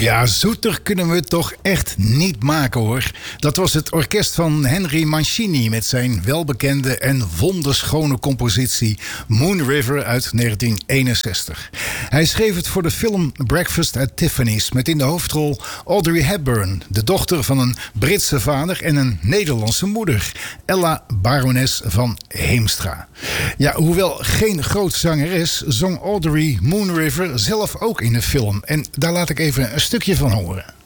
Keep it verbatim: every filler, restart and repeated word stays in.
Ja, zoeter kunnen we het toch echt niet maken, hoor. Dat was het orkest van Henry Mancini met zijn welbekende en wonderschone compositie Moon River uit negentien eenenzestig. Hij schreef het voor de film Breakfast at Tiffany's met in de hoofdrol Audrey Hepburn, de dochter van een Britse vader en een Nederlandse moeder, Ella Barones van Heemstra. Ja, hoewel geen groot zangeres, zong Audrey Moon River zelf ook in de film. En daar laat ik even een stukje van horen.